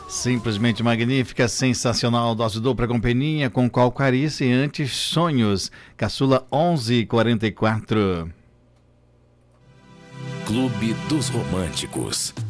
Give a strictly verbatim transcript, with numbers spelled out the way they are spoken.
Simplesmente magnífica, sensacional, dose dupla com Peninha, com Calcarice e Antes Sonhos, caçula onze e quarenta e quatro. Clube dos Românticos.